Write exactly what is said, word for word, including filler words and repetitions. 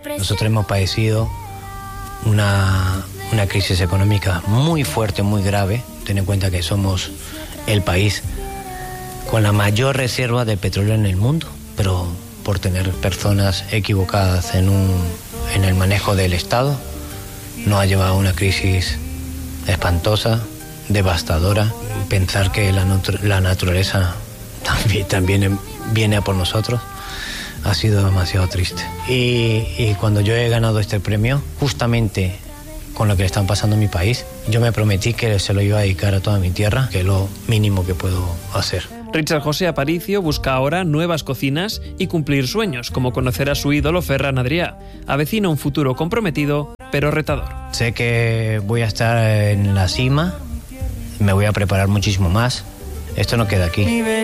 Nosotros hemos padecido una, una crisis económica muy fuerte, muy grave. Ten en cuenta que somos el país con la mayor reserva de petróleo en el mundo, pero por tener personas equivocadas en, un, en el manejo del Estado, nos ha llevado a una crisis espantosa, devastadora. Pensar que la, la naturaleza también, también viene a por nosotros ha sido demasiado triste. Y, y cuando yo he ganado este premio, justamente con lo que le están pasando a mi país, yo me prometí que se lo iba a dedicar a toda mi tierra, que es lo mínimo que puedo hacer. Richard José Aparicio busca ahora nuevas cocinas y cumplir sueños, como conocer a su ídolo Ferran Adrià. Avecina un futuro comprometido, pero retador. Sé que voy a estar en la cima, me voy a preparar muchísimo más. Esto no queda aquí.